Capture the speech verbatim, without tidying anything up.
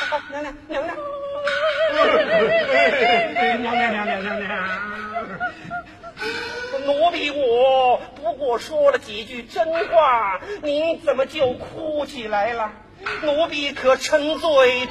啊，娘娘娘娘， 娘娘娘娘娘娘。 奴婢我不过说了几句真话，您怎么就哭起来了？奴婢可沉醉